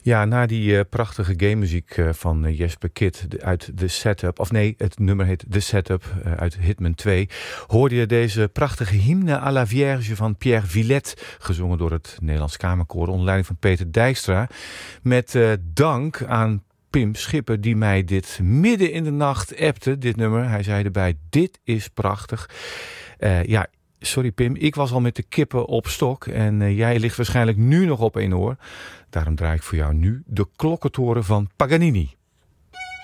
Ja, na die prachtige gamemuziek van Jesper Kid uit The Setup. Of nee, het nummer heet The Setup uit Hitman 2. Hoorde je deze prachtige hymne à la Vierge van Pierre Villet. Gezongen door het Nederlands Kamerkoor onder leiding van Peter Dijkstra. Met dank aan Pim Schipper die mij dit midden in de nacht appte. Dit nummer. Hij zei erbij, dit is prachtig. Sorry Pim, ik was al met de kippen op stok en jij ligt waarschijnlijk nu nog op één oor. Daarom draai ik voor jou nu de klokkentoren van Paganini.